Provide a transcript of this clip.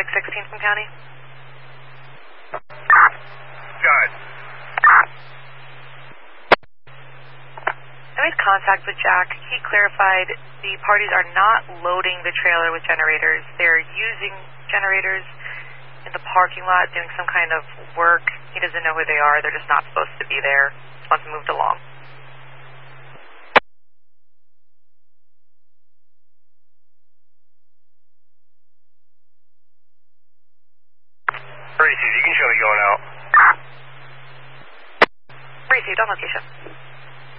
616 from county. Go ahead. I made contact with Jack. He clarified the parties are not loading the trailer with generators. They're using generators in the parking lot doing some kind of work. He doesn't know who they are. They're just not supposed to be there. Just wants moved along. Received. You can show me going out. Received on location.